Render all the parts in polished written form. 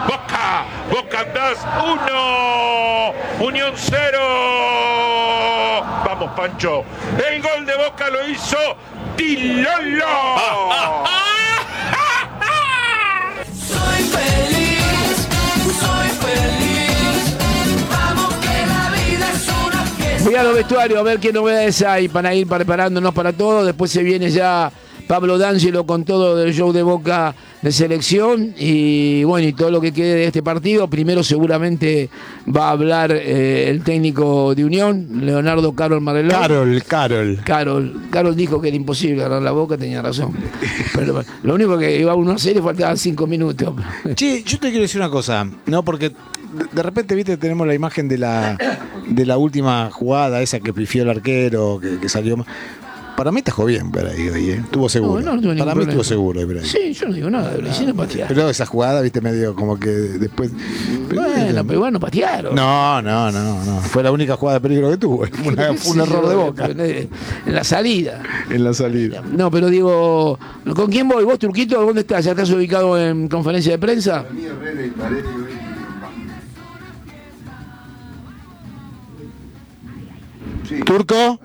Boca 1, Unión 0. Vamos, Pancho. El gol de Boca lo hizo Di Lolo. Soy feliz, vamos que la vida es una fiesta. Voy a los vestuarios a ver qué novedades hay para ir preparándonos para todo. Después se viene ya Pablo D'Angelo con todo del show de Boca de selección y bueno, y todo lo que quede de este partido. Primero seguramente va a hablar el técnico de Unión, Leonardo Carol Marelón. Carol dijo que era imposible ganar la Boca, tenía razón. Pero lo único que iba a 1-0 y faltaban 5 minutos. Che, yo te quiero decir una cosa, ¿no? Porque de repente, viste, tenemos la imagen de la última jugada, esa que pifió el arquero, que salió más. Para mí atajó bien Bray, estuvo seguro. No tuve para mí problema. estuvo seguro Bray. Sí, yo no digo nada, no patearon. Pero esa jugada, viste, medio como que después. Pero bueno, patearon. No. Fue la única jugada de peligro que tuvo. Fue un error de Boca. En la salida. En la salida. No, pero digo, ¿con quién voy? ¿Vos, Turquito? ¿Dónde estás? ¿Ya estás ubicado en conferencia de prensa? Turco.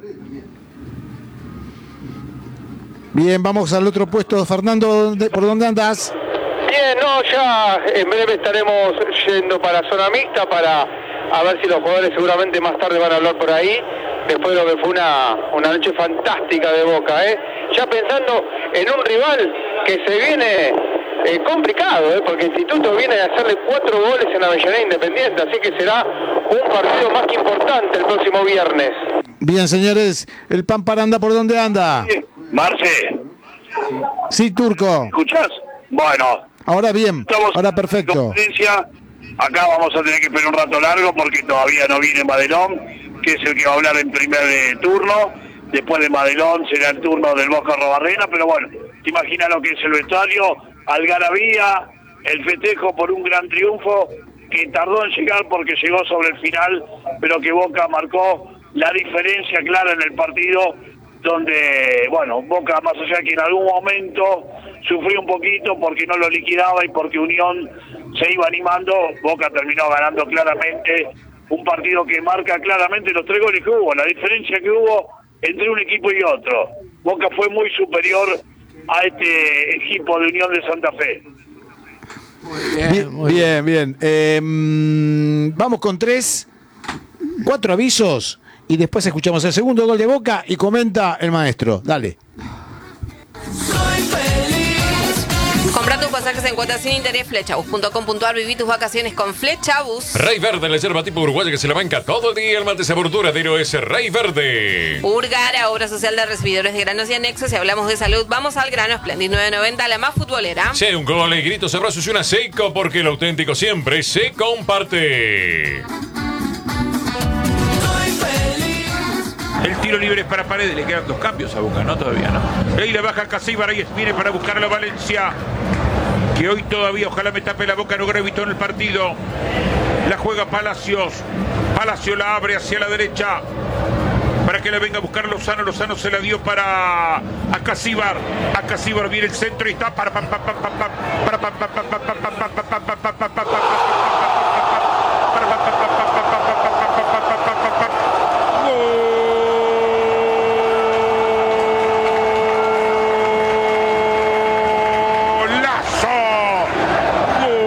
Bien, vamos al otro puesto. Fernando, ¿por dónde andás? Bien, ya en breve estaremos yendo para zona mixta para a ver si los jugadores seguramente más tarde van a hablar por ahí, después de lo que fue una noche fantástica de Boca, ya pensando en un rival que se viene complicado, porque Instituto viene de hacerle 4 goles en Avellaneda Independiente, así que será un partido más que importante el próximo viernes. Bien, señores, el Pan Paranda, ¿por dónde anda? Marce. Sí, Turco. ¿Escuchás? Bueno. Ahora bien, ahora perfecto. Acá vamos a tener que esperar un rato largo porque todavía no viene Madelón, que es el que va a hablar en primer turno. Después de Madelón será el turno del Boca Robarrena, pero bueno, te imaginas lo que es el vestuario, algarabía, el festejo por un gran triunfo que tardó en llegar porque llegó sobre el final, pero que Boca marcó la diferencia clara en el partido, donde, bueno, Boca, más allá que en algún momento sufrió un poquito porque no lo liquidaba y porque Unión se iba animando, Boca terminó ganando claramente un partido que marca claramente los 3 goles que hubo, la diferencia que hubo entre un equipo y otro. Boca fue muy superior a este equipo de Unión de Santa Fe. Bien. Vamos con 4 avisos y después escuchamos el segundo gol de Boca y comenta el maestro. Dale. Soy feliz. Compra tus pasajes en cuotas sin interés, flechabus.com.ar. Viví tus vacaciones con Flechabus. Rey Verde, la yerba tipo uruguaya que se la banca todo el día. El mate sabor duradero es Rey Verde. Urgara, obra social de recibidores de granos y anexos. Si hablamos de salud, vamos al grano. Splendid 990, la más futbolera. Sí, un gol, gritos, abrazos y una seco, porque lo auténtico siempre se comparte. El tiro libre es para Paredes, le quedan 2 cambios a Boca, ¿no? Todavía, ¿no? Ahí la baja Casíbar, ahí viene para buscar a la Valencia, que hoy todavía, ojalá me tape la boca, no gravitó en el partido. La juega Palacios, Palacio la abre hacia la derecha, para que la venga a buscar Lozano. Lozano se la dio para a Casíbar viene el centro y está para